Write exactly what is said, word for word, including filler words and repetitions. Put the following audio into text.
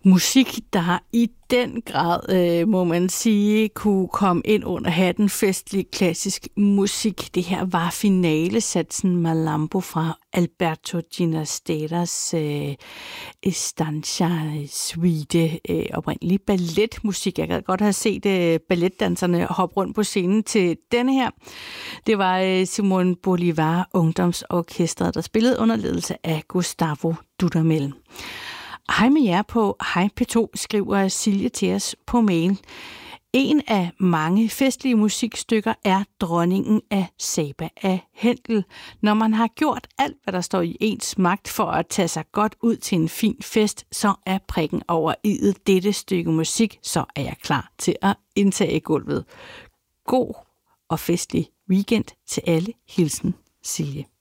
Musik, der i den grad, øh, må man sige, kunne komme ind under hatten festlig klassisk musik. Det her var finalesatsen Malambo fra Alberto Ginastera's øh, Estancia Suite. Øh, oprindelig balletmusik. Jeg kan godt have set øh, balletdanserne hoppe rundt på scenen til denne her. Det var øh, Simon Bolivar Ungdomsorkestret, der spillede under ledelse af Gustavo Dudamel. Hej med jer på Hej P to, skriver Silje til os på mail. En af mange festlige musikstykker er Dronningen af Saba af Händel. Når man har gjort alt, hvad der står i ens magt for at tage sig godt ud til en fin fest, så er prikken over i'et dette stykke musik, så er jeg klar til at indtage gulvet. God og festlig weekend til alle. Hilsen, Silje.